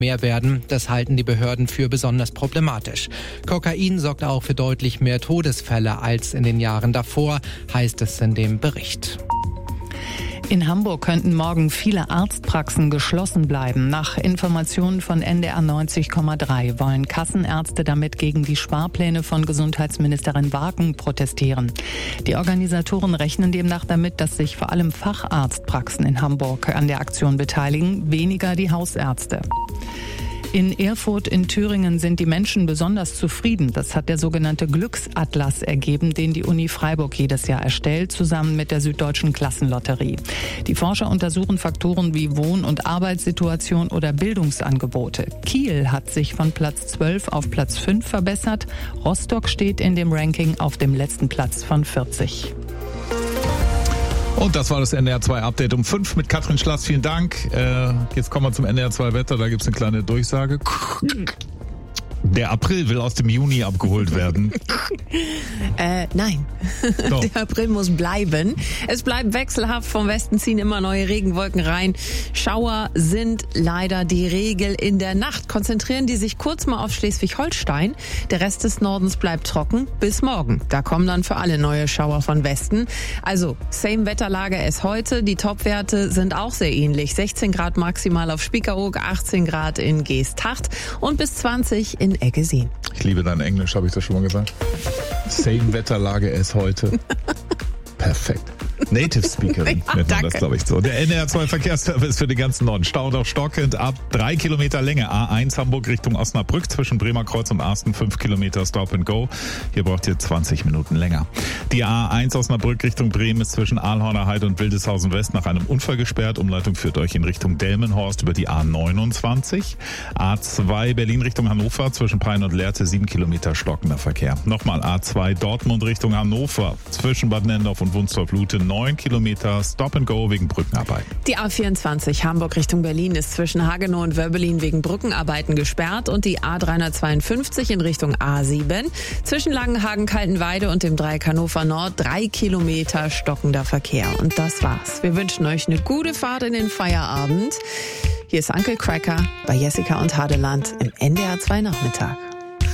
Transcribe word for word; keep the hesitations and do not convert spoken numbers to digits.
mehr werden. Das halten die Behörden für besonders problematisch. Kokain sorgt auch für deutlich mehr Todesfälle als in den Jahren davor, heißt es in dem Bericht. In Hamburg könnten morgen viele Arztpraxen geschlossen bleiben. Nach Informationen von N D R neunzig Komma drei wollen Kassenärzte damit gegen die Sparpläne von Gesundheitsministerin Wagen protestieren. Die Organisatoren rechnen demnach damit, dass sich vor allem Facharztpraxen in Hamburg an der Aktion beteiligen, weniger die Hausärzte. In Erfurt in Thüringen sind die Menschen besonders zufrieden. Das hat der sogenannte Glücksatlas ergeben, den die Uni Freiburg jedes Jahr erstellt, zusammen mit der Süddeutschen Klassenlotterie. Die Forscher untersuchen Faktoren wie Wohn- und Arbeitssituation oder Bildungsangebote. Kiel hat sich von Platz zwölf auf Platz fünf verbessert. Rostock steht in dem Ranking auf dem letzten Platz von vierzig. Und das war das N D R zwei Update um fünf mit Katrin Schlass. Vielen Dank. Äh, jetzt kommen wir zum N D R zwei Wetter. Da gibt's eine kleine Durchsage. Der April will aus dem Juni abgeholt werden. äh, nein. Doch. Der April muss bleiben. Es bleibt wechselhaft. Vom Westen ziehen immer neue Regenwolken rein. Schauer sind leider die Regel in der Nacht. Konzentrieren die sich kurz mal auf Schleswig-Holstein. Der Rest des Nordens bleibt trocken bis morgen. Da kommen dann für alle neue Schauer von Westen. Also, same Wetterlage as heute. Die Topwerte sind auch sehr ähnlich. sechzehn Grad maximal auf Spiekeroog, achtzehn Grad in Geesthacht und bis zwanzig in Eggesien. Ich liebe dein Englisch, habe ich das schon mal gesagt? Same Wetterlage as heute. Perfekt. Native Speakerin ja, nennt man danke. das, glaube ich, so. Der N D R zwei Verkehrsservice für den ganzen Norden. Stau doch stockend ab drei Kilometer Länge. A eins Hamburg Richtung Osnabrück zwischen Bremerkreuz und Arsten fünf Kilometer Stop and Go. Hier braucht ihr zwanzig Minuten länger. Die A eins Osnabrück Richtung Bremen ist zwischen Ahlhorner Heide und Wildeshausen West nach einem Unfall gesperrt. Umleitung führt euch in Richtung Delmenhorst über die A neunundzwanzig. A zwei Berlin Richtung Hannover zwischen Peine und Lehrte sieben Kilometer stockender Verkehr. Nochmal A zwei Dortmund Richtung Hannover zwischen Bad Nendorf und Wunstorf-Lute neun Kilometer Stop and Go wegen Brückenarbeiten. Die A vierundzwanzig Hamburg Richtung Berlin ist zwischen Hagenow und Wöbbelin wegen Brückenarbeiten gesperrt und die A dreihundertzweiundfünfzig in Richtung A sieben zwischen Langenhagen, Kaltenweide und dem Dreieck Hannover Nord drei Kilometer stockender Verkehr. Und das war's. Wir wünschen euch eine gute Fahrt in den Feierabend. Hier ist Uncle Cracker bei Jessica und Hadeland im N D R zwei Nachmittag.